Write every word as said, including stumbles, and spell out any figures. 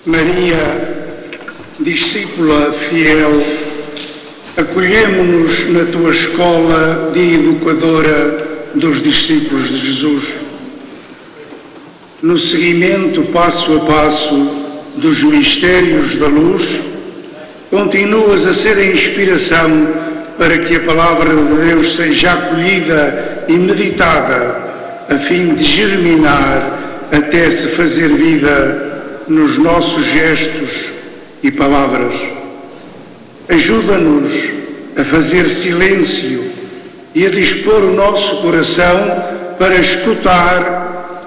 Maria, discípula fiel, acolhemo-nos na tua escola de educadora dos discípulos de Jesus. No seguimento passo a passo dos mistérios da luz, continuas a ser a inspiração para que a palavra de Deus seja acolhida e meditada, a fim de germinar até se fazer vida nos nossos gestos e palavras. Ajuda-nos a fazer silêncio e a dispor o nosso coração para escutar